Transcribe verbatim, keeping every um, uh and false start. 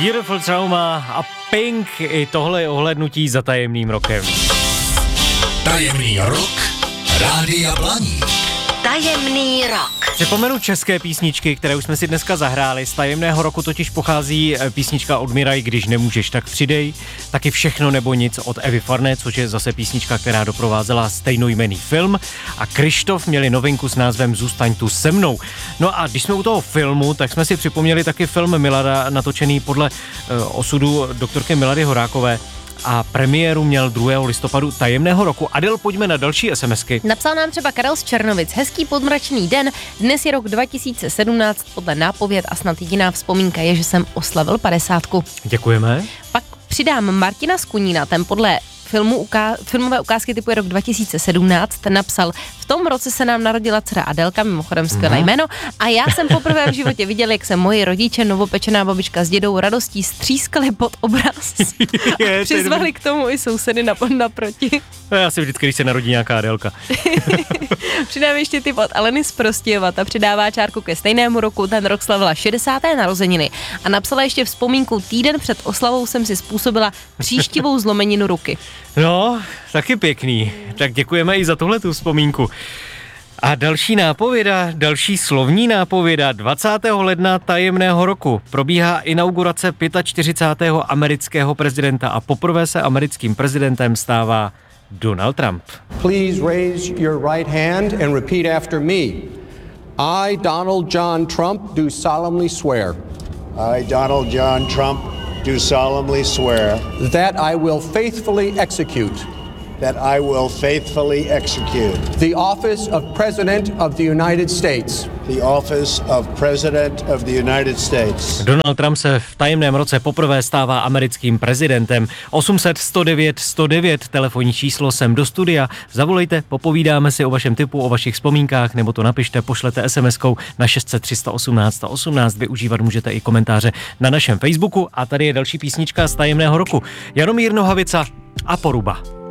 Beautiful Trauma a Pink, i tohle je ohlédnutí za tajemným rokem. Tajemný rok Rádia Blaník. Tajemný rok. Připomenu české písničky, které už jsme si dneska zahráli. Z tajemného roku totiž pochází písnička od Miraj, Když nemůžeš, tak přidej. Taky Všechno nebo nic od Evy Farné, což je zase písnička, která doprovázela stejnojmenný film. A Kryštof měli novinku s názvem Zůstaň tu se mnou. No a když jsme u toho filmu, tak jsme si připomněli taky film Milada, natočený podle uh, osudu doktorky Milady Horákové. A premiéru měl druhého listopadu tajemného roku. Adel, pojďme na další SMSky. Napsal nám třeba Karel z Černovic. Hezký podmračný den. Dnes je rok dva tisíce sedmnáct. Podle nápověd a snad jediná vzpomínka je, že jsem oslavil padesátku. Děkujeme. Pak přidám Martina z Kunína. Ten podle filmu, uká- filmové ukázky typu je rok dva tisíce sedmnáct. Ten napsal: v tom roce se nám narodila dcera Adelka, mimochodem skvělé mm. jméno, a já jsem poprvé v životě viděl, jak se moji rodiče, novopečená babička s dědou radostí střískali pod obraz a přizvali k tomu i sousedy naproti. No, já si vždycky, když se narodí nějaká Adelka. Přidám ještě tip od Aleny z Prostějova, ta přidává čárku ke stejnému roku, ten rok slavila šedesáté narozeniny a napsala ještě vzpomínku: týden před oslavou jsem si způsobila příštivou zlomeninu ruky. No, taky pěkný. Tak děkujeme i za tuhletu vzpomínku. A další nápověda, další slovní nápověda dvacátého ledna tajemného roku probíhá inaugurace čtyřicátého pátého amerického prezidenta a poprvé se americkým prezidentem stává Donald Trump. Please raise your right hand and repeat after me. I, Donald John Trump, do solemnly swear. I, Donald John Trump, do solemnly swear that I will faithfully execute that I will faithfully execute the office of President of the United States. The office of President of the United States. Donald Trump se v tajemném roce poprvé stává americkým prezidentem. osm set sto devět sto devět, telefonní číslo sem do studia. Zavolejte, popovídáme si o vašem tipu, o vašich vzpomínkách, nebo to napište, pošlete SMSkou na šest set tři sto osmnáct sto osmnáct. Využívat můžete i komentáře na našem Facebooku. A tady je další písnička z tajemného roku. Jaromír Nohavica a Poruba.